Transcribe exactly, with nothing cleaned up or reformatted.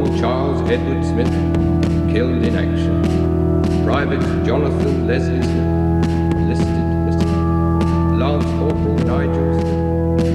Corporal Charles Edward Smith, killed in action. Private Jonathan Leslie Smith, enlisted Mister Lance Corporal Nigel